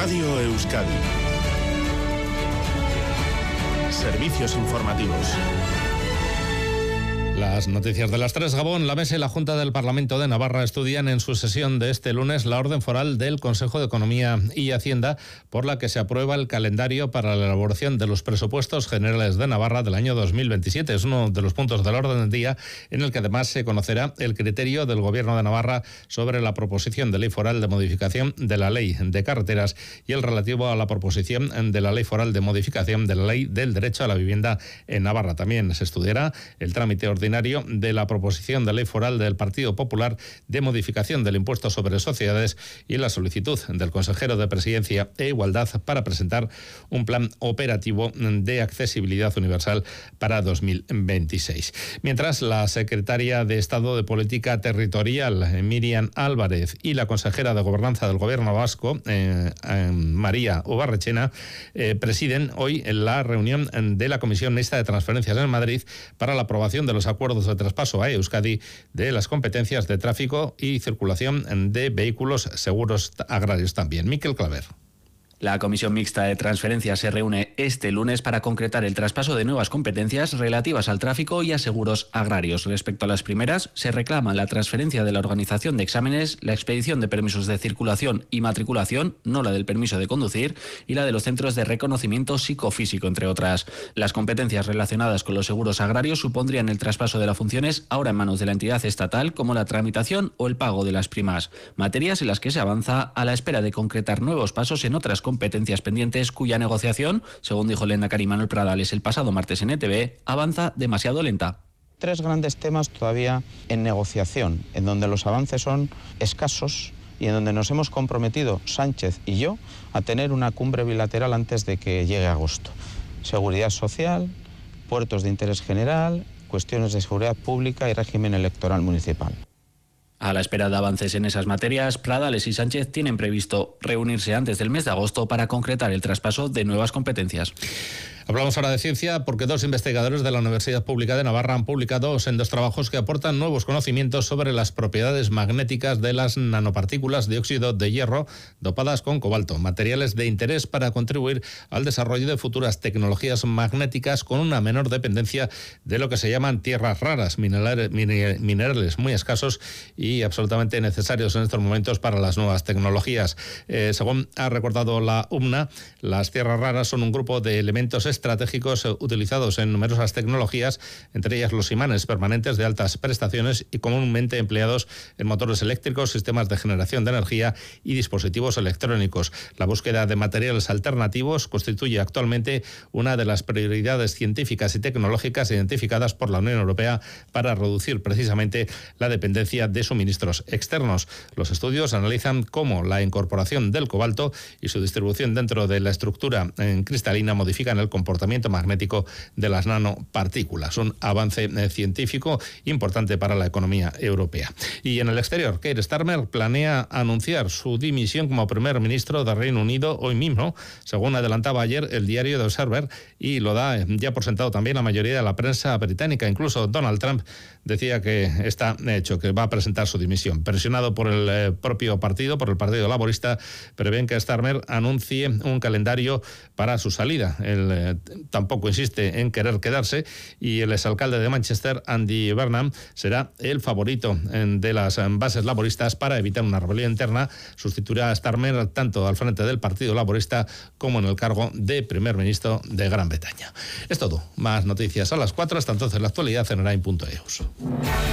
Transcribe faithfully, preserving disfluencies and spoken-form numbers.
Radio Euskadi. Servicios informativos. Las noticias de las tres. Gabón, la Mesa y la Junta del Parlamento de Navarra estudian en su sesión de este lunes la orden foral del Consejo de Economía y Hacienda por la que se aprueba el calendario para la elaboración de los presupuestos generales de Navarra del año dos mil veintisiete. Es uno de los puntos del orden del día en el que además se conocerá el criterio del Gobierno de Navarra sobre la proposición de ley foral de modificación de la Ley de Carreteras y el relativo a la proposición de la ley foral de modificación de la Ley del Derecho a la Vivienda en Navarra. También se estudiará el trámite ordinario de la proposición de ley foral del Partido Popular de modificación del impuesto sobre sociedades y la solicitud del consejero de Presidencia e Igualdad para presentar un plan operativo de accesibilidad universal para dos mil veintiséis. Mientras, la secretaria de Estado de Política Territorial, Miriam Álvarez, y la consejera de Gobernanza del Gobierno vasco, eh, eh, María Ubarrechena, eh, presiden hoy la reunión de la Comisión Mixta de Transferencias en Madrid para la aprobación de los acuerdos de traspaso a Euskadi de las competencias de tráfico y circulación de vehículos seguros agrarios también. Miquel Claver. La Comisión Mixta de Transferencias se reúne este lunes para concretar el traspaso de nuevas competencias relativas al tráfico y a seguros agrarios. Respecto a las primeras, se reclama la transferencia de la organización de exámenes, la expedición de permisos de circulación y matriculación, no la del permiso de conducir, y la de los centros de reconocimiento psicofísico, entre otras. Las competencias relacionadas con los seguros agrarios supondrían el traspaso de las funciones ahora en manos de la entidad estatal, como la tramitación o el pago de las primas. Materias en las que se avanza a la espera de concretar nuevos pasos en otras competencias competencias pendientes cuya negociación, según dijo el lehendakari Manuel Pradales el pasado martes en E T V, avanza demasiado lenta. Tres grandes temas todavía en negociación, en donde los avances son escasos y en donde nos hemos comprometido Sánchez y yo a tener una cumbre bilateral antes de que llegue agosto. Seguridad social, puertos de interés general, cuestiones de seguridad pública y régimen electoral municipal. A la espera de avances en esas materias, Pradales y Sánchez tienen previsto reunirse antes del mes de agosto para concretar el traspaso de nuevas competencias. Hablamos ahora de ciencia porque dos investigadores de la Universidad Pública de Navarra han publicado sendos trabajos que aportan nuevos conocimientos sobre las propiedades magnéticas de las nanopartículas de óxido de hierro dopadas con cobalto, materiales de interés para contribuir al desarrollo de futuras tecnologías magnéticas con una menor dependencia de lo que se llaman tierras raras, minerales, minerales muy escasos y absolutamente necesarios en estos momentos para las nuevas tecnologías. Eh, según ha recordado la U M N A, las tierras raras son un grupo de elementos estratégicos utilizados en numerosas tecnologías, entre ellas los imanes permanentes de altas prestaciones y comúnmente empleados en motores eléctricos, sistemas de generación de energía y dispositivos electrónicos. La búsqueda de materiales alternativos constituye actualmente una de las prioridades científicas y tecnológicas identificadas por la Unión Europea para reducir precisamente la dependencia de suministros externos. Los estudios analizan cómo la incorporación del cobalto y su distribución dentro de la estructura cristalina modifican el comportamiento magnético de las nanopartículas. Un avance eh, científico importante para la economía europea. Y en el exterior, Keir Starmer planea anunciar su dimisión como primer ministro de Reino Unido hoy mismo, según adelantaba ayer el diario The Observer, y lo da eh, ya por sentado también la mayoría de la prensa británica. Incluso Donald Trump decía que está hecho, que va a presentar su dimisión. Presionado por el eh, propio partido, por el Partido Laborista, prevén que Starmer anuncie un calendario para su salida. El eh, tampoco insiste en querer quedarse y el exalcalde de Manchester, Andy Burnham, será el favorito de las bases laboristas para evitar una rebelión interna. Sustituirá a Starmer tanto al frente del Partido Laborista como en el cargo de primer ministro de Gran Bretaña. Es todo. Más noticias a las cuatro. Hasta entonces la actualidad en Orain punto eus.